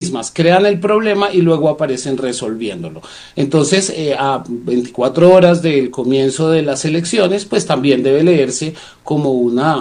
mismas crean el problema y luego aparecen resolviéndolo. Entonces, a 24 horas del comienzo de las elecciones, pues también debe leerse como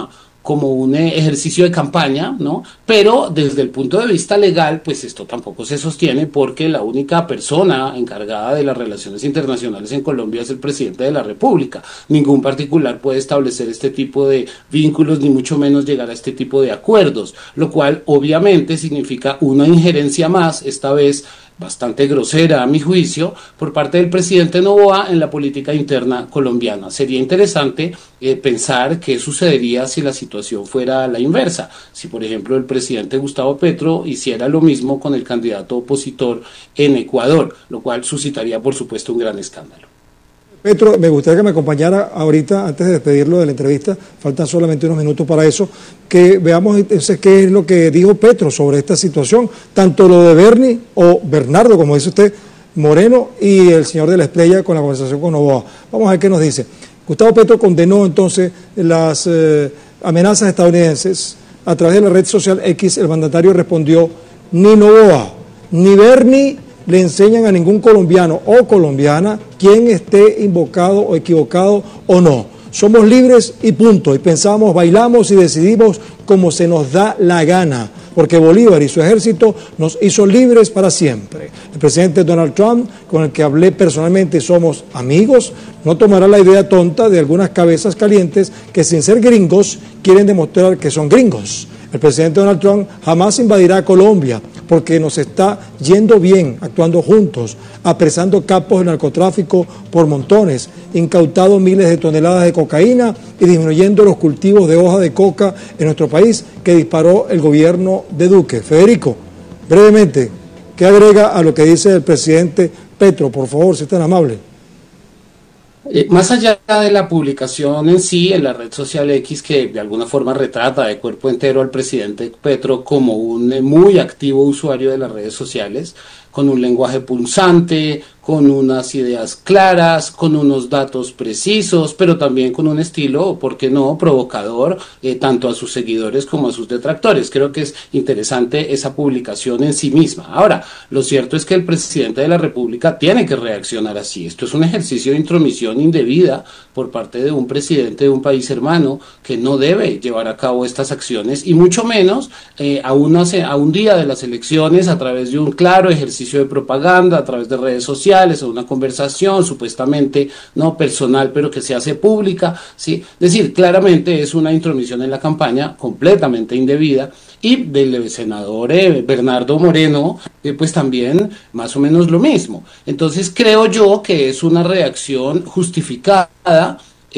un ejercicio de campaña, ¿no? Pero desde el punto de vista legal, pues esto tampoco se sostiene porque la única persona encargada de las relaciones internacionales en Colombia es el presidente de la República. Ningún particular puede establecer este tipo de vínculos, ni mucho menos llegar a este tipo de acuerdos, lo cual obviamente significa una injerencia más, esta vez bastante grosera a mi juicio, por parte del presidente Noboa en la política interna colombiana. Sería interesante pensar qué sucedería si la situación fuera la inversa, si por ejemplo el presidente Gustavo Petro hiciera lo mismo con el candidato opositor en Ecuador, lo cual suscitaría por supuesto un gran escándalo. Petro, me gustaría que me acompañara ahorita, antes de despedirlo de la entrevista, faltan solamente unos minutos para eso, que veamos entonces qué es lo que dijo Petro sobre esta situación, tanto lo de Bernie o Bernardo, como dice usted, Moreno, y el señor de la Estrella con la conversación con Noboa. Vamos a ver qué nos dice. Gustavo Petro condenó entonces las amenazas estadounidenses. A través de la red social X, el mandatario respondió: ni Noboa, ni Bernie le enseñan a ningún colombiano o colombiana quién esté invocado o equivocado o no. Somos libres y punto. Y pensamos, bailamos y decidimos como se nos da la gana, porque Bolívar y su ejército nos hizo libres para siempre. El presidente Donald Trump, con el que hablé personalmente, somos amigos, no tomará la idea tonta de algunas cabezas calientes que sin ser gringos quieren demostrar que son gringos. El presidente Donald Trump jamás invadirá Colombia porque nos está yendo bien, actuando juntos, apresando capos de narcotráfico por montones, incautado miles de toneladas de cocaína y disminuyendo los cultivos de hoja de coca en nuestro país que disparó el gobierno de Duque. Federico, brevemente, ¿qué agrega a lo que dice el presidente Petro? Por favor, si es tan amable. Más allá de la publicación en sí, en la red social X, que de alguna forma retrata de cuerpo entero al presidente Petro como un muy activo usuario de las redes sociales, con un lenguaje punzante, con unas ideas claras, con unos datos precisos, pero también con un estilo, ¿por qué no?, provocador, tanto a sus seguidores como a sus detractores. Creo que es interesante esa publicación en sí misma. Ahora, lo cierto es que el presidente de la República tiene que reaccionar así. Esto es un ejercicio de intromisión indebida por parte de un presidente de un país hermano que no debe llevar a cabo estas acciones, y mucho menos a un día de las elecciones, a través de un claro ejercicio de propaganda, a través de redes sociales, o una conversación supuestamente no personal, pero que se hace pública, ¿sí? Es decir, claramente es una intromisión en la campaña completamente indebida. Y del senador Bernardo Moreno, pues también más o menos lo mismo. Entonces creo yo que es una reacción justificada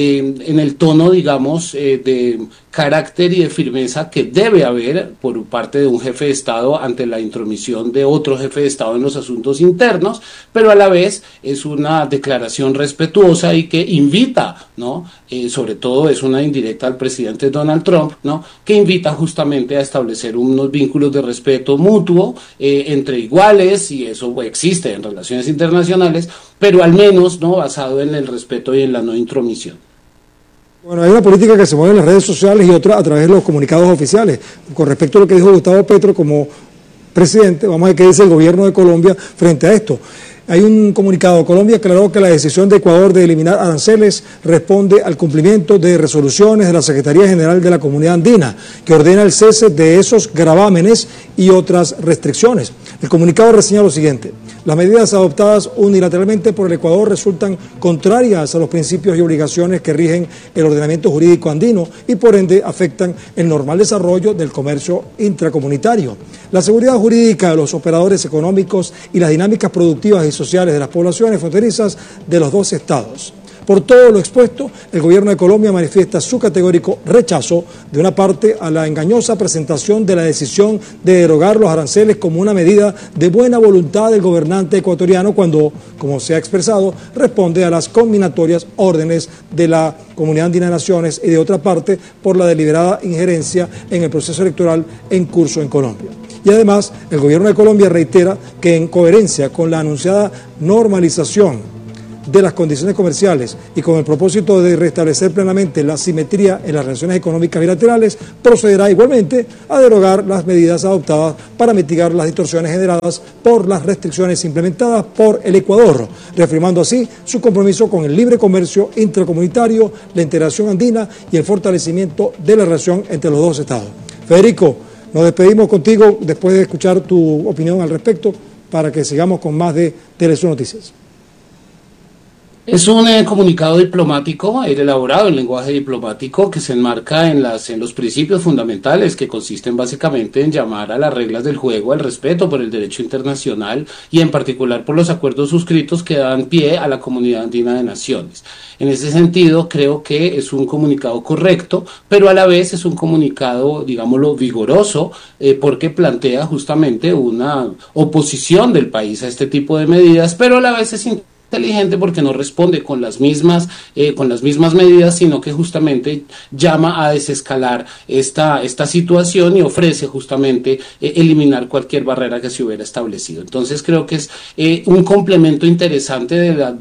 en el tono, digamos, de carácter y de firmeza que debe haber por parte de un jefe de Estado ante la intromisión de otro jefe de Estado en los asuntos internos, pero a la vez es una declaración respetuosa y que invita, ¿no? Sobre todo es una indirecta al presidente Donald Trump, ¿no?, que invita justamente a establecer unos vínculos de respeto mutuo entre iguales, y eso existe en relaciones internacionales, pero al menos no basado en el respeto y en la no intromisión. Bueno, hay una política que se mueve en las redes sociales y otra a través de los comunicados oficiales. Con respecto a lo que dijo Gustavo Petro como presidente, vamos a ver qué dice el gobierno de Colombia frente a esto. Hay un comunicado. Colombia aclaró que la decisión de Ecuador de eliminar aranceles responde al cumplimiento de resoluciones de la Secretaría General de la Comunidad Andina, que ordena el cese de esos gravámenes y otras restricciones. El comunicado reseña lo siguiente: las medidas adoptadas unilateralmente por el Ecuador resultan contrarias a los principios y obligaciones que rigen el ordenamiento jurídico andino y por ende afectan el normal desarrollo del comercio intracomunitario, la seguridad jurídica de los operadores económicos y las dinámicas productivas y sociales de las poblaciones fronterizas de los dos estados. Por todo lo expuesto, el gobierno de Colombia manifiesta su categórico rechazo, de una parte, a la engañosa presentación de la decisión de derogar los aranceles como una medida de buena voluntad del gobernante ecuatoriano cuando, como se ha expresado, responde a las conminatorias órdenes de la Comunidad Andina de Naciones, y de otra parte, por la deliberada injerencia en el proceso electoral en curso en Colombia. Y además, el gobierno de Colombia reitera que, en coherencia con la anunciada normalización de las condiciones comerciales y con el propósito de restablecer plenamente la simetría en las relaciones económicas bilaterales, procederá igualmente a derogar las medidas adoptadas para mitigar las distorsiones generadas por las restricciones implementadas por el Ecuador, reafirmando así su compromiso con el libre comercio intracomunitario, la integración andina y el fortalecimiento de la relación entre los dos estados. Federico, nos despedimos contigo después de escuchar tu opinión al respecto para que sigamos con más de Telesur Noticias. Es un comunicado diplomático elaborado en lenguaje diplomático que se enmarca en los principios fundamentales que consisten básicamente en llamar a las reglas del juego, al respeto por el derecho internacional y en particular por los acuerdos suscritos que dan pie a la Comunidad Andina de Naciones. En ese sentido, creo que es un comunicado correcto, pero a la vez es un comunicado, digámoslo, vigoroso, porque plantea justamente una oposición del país a este tipo de medidas, pero a la vez es inteligente porque no responde con las mismas medidas, sino que justamente llama a desescalar esta situación y ofrece justamente eliminar cualquier barrera que se hubiera establecido. Entonces creo que es un complemento interesante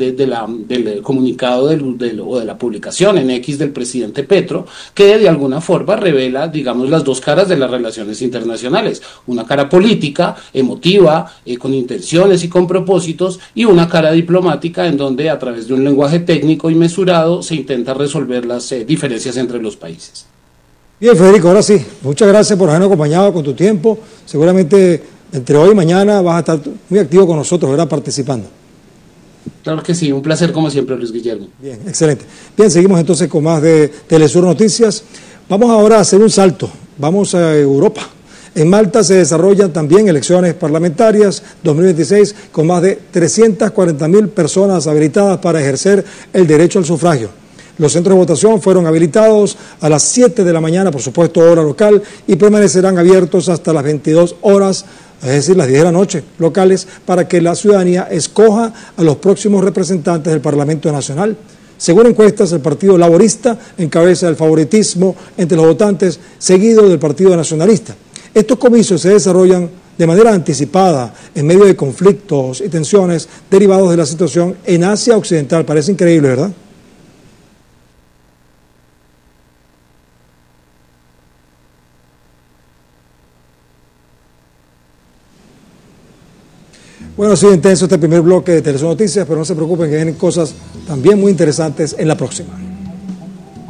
del comunicado o de la publicación en X del presidente Petro, que de alguna forma revela, digamos, las dos caras de las relaciones internacionales, una cara política, emotiva, con intenciones y con propósitos, y una cara diplomática en donde a través de un lenguaje técnico y mesurado se intenta resolver las diferencias entre los países. Bien, Federico, ahora sí, muchas gracias por habernos acompañado con tu tiempo. Seguramente entre hoy y mañana vas a estar muy activo con nosotros, ¿verdad? Participando. Claro que sí, un placer como siempre, Luis Guillermo. Bien, excelente. Bien, seguimos entonces con más de Telesur Noticias. Vamos ahora a hacer un salto, vamos a Europa. En Malta se desarrollan también elecciones parlamentarias 2026 con más de 340.000 personas habilitadas para ejercer el derecho al sufragio. Los centros de votación fueron habilitados a las 7 de la mañana, por supuesto, hora local, y permanecerán abiertos hasta las 22 horas, es decir, las 10 de la noche locales, para que la ciudadanía escoja a los próximos representantes del Parlamento Nacional. Según encuestas, el Partido Laborista encabeza el favoritismo entre los votantes, seguido del Partido Nacionalista. Estos comicios se desarrollan de manera anticipada en medio de conflictos y tensiones derivados de la situación en Asia Occidental. Parece increíble, ¿verdad? Bueno, ha sido intenso este primer bloque de Telesur Noticias, pero no se preocupen que vienen cosas también muy interesantes en la próxima.